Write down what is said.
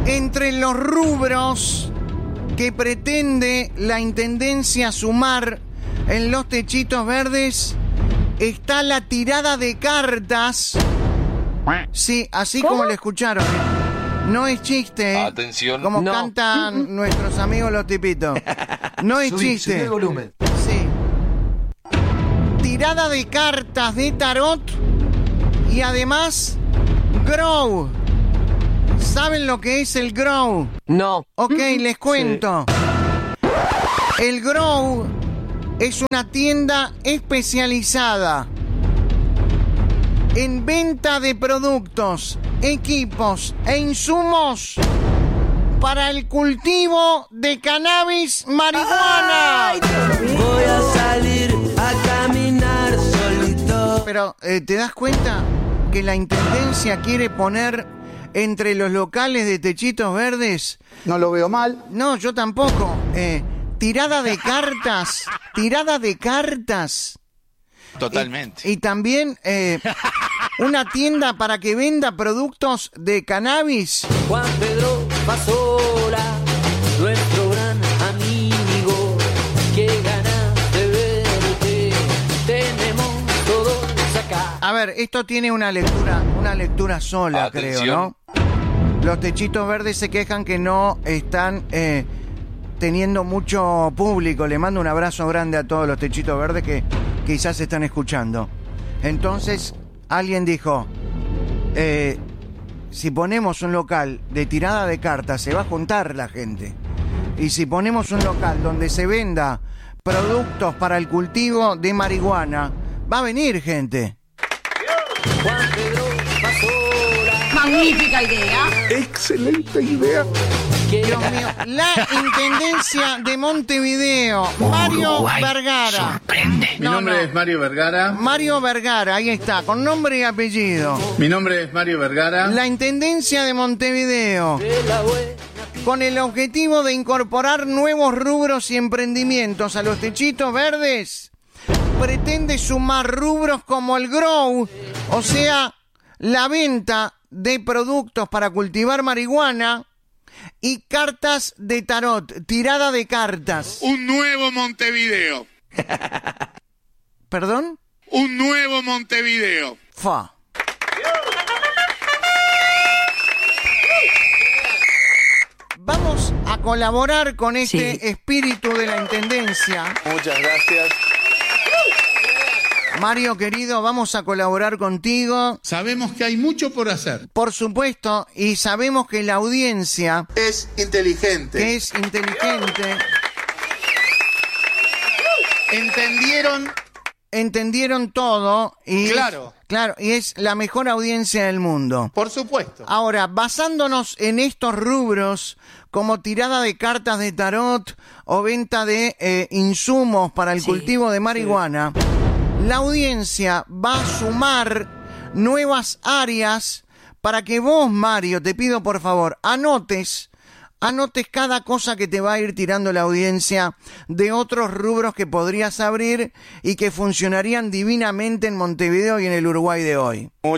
Entre los rubros que pretende la Intendencia sumar en los techitos verdes está la tirada de cartas. Sí, así como lo escucharon. No es chiste. Atención. Como No. cantan nuestros amigos los tipitos. No es chiste. Subí el volumen. Sí. Tirada de cartas de tarot y además Grow. ¿Saben lo que es el Grow? No. Ok, les cuento. El Grow es una tienda especializada en venta de productos, equipos e insumos para el cultivo de cannabis marihuana. Voy a salir a caminar solito. Pero, ¿te das cuenta que la Intendencia quiere poner entre los locales de techitos verdes? No lo veo mal. No, yo tampoco. Tirada de cartas. Tirada de cartas. Totalmente. Y también una tienda para que venda productos de cannabis. Juan Pedro Pasola, nuestro gran amigo, qué ganas de verte, tenemos todos acá. A ver, esto tiene una lectura sola, Atención. creo, ¿no? Los techitos verdes se quejan que no están teniendo mucho público. Le mando un abrazo grande a todos los techitos verdes que quizás están escuchando. Entonces, alguien dijo, si ponemos un local de tirada de cartas, se va a juntar la gente. Y si ponemos un local donde se venda productos para el cultivo de marihuana, va a venir gente. Juan Pedro Pasola, Magnífica idea. Excelente idea. Dios mío, la Intendencia de Montevideo, Mario Vergara. Mi nombre es Mario Vergara. Mario Vergara, ahí está, con nombre y apellido. Mi nombre es Mario Vergara. La Intendencia de Montevideo, con el objetivo de incorporar nuevos rubros y emprendimientos a los techitos verdes, pretende sumar rubros como el grow, o sea, la venta de productos para cultivar marihuana, y cartas de tarot, tirada de cartas. Un nuevo Montevideo. ¿Perdón? Un nuevo Montevideo. Fa. Vamos a colaborar con este espíritu de la Intendencia. Muchas gracias. Mario, querido, vamos a colaborar contigo. Sabemos que hay mucho por hacer. Por supuesto, y sabemos que la audiencia Es inteligente. que es inteligente, entendieron todo y Claro. y es la mejor audiencia del mundo. Por supuesto. Ahora, basándonos en estos rubros como tirada de cartas de tarot o venta de insumos para el cultivo de marihuana, la audiencia va a sumar nuevas áreas para que vos, Mario, te pido por favor, anotes cada cosa que te va a ir tirando la audiencia de otros rubros que podrías abrir y que funcionarían divinamente en Montevideo y en el Uruguay de hoy.